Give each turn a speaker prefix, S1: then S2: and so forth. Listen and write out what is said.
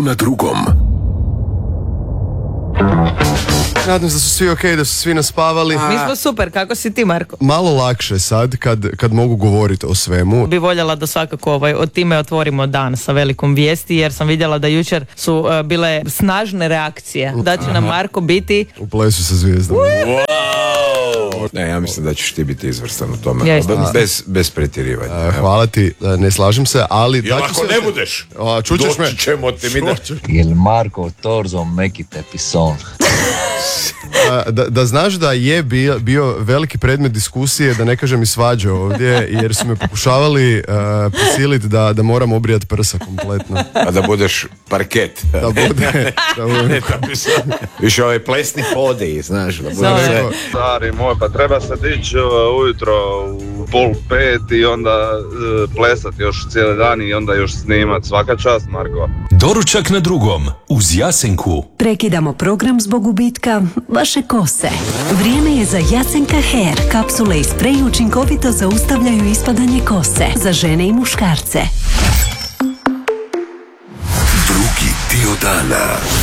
S1: Na drugom.
S2: Nadam se da su svi okej, da su svi naspavali.
S3: Mi smo super, kako si ti, Marko?
S2: Malo lakše sad kad mogu govoriti o svemu.
S3: Bi voljela da svakako od time otvorimo dan sa velikom vijesti, jer sam vidjela da jučer su bile snažne reakcije da će nam Marko biti
S2: U plesu sa zvijezdama.
S4: Ne, ja mislim da ćeš ti biti izvrstan u tome.
S3: Ja isto
S4: Bez pretjerivanja.
S2: Hvala ti, ne slažem se, ali...
S4: Jel ako ne budeš,
S2: čućeš me.
S4: doći ćemo ti mi da...
S5: Il Marco Torzo mekite pison.
S2: Da znaš da je bio veliki predmet diskusije, da ne kažem i svađe ovdje, jer su me pokušavali prisiliti da moram obrijati prsa kompletno.
S4: A da budeš parket.
S2: Da bude.
S4: Više ovaj plesni podi, znaš. Da bude
S6: Stari moj, pa treba se dići ujutro u 4:30 i onda plesati još cijeli dan i onda još snimat. Svaka čast, Marko.
S1: Doručak na drugom uz Jasenku.
S7: Prekidamo program zbog gubitka vaše kose. Vrijeme je za Jasenka Hair. Kapsule i sprej učinkovito zaustavljaju ispadanje kose za žene i muškarce.
S1: Drugi dio dana.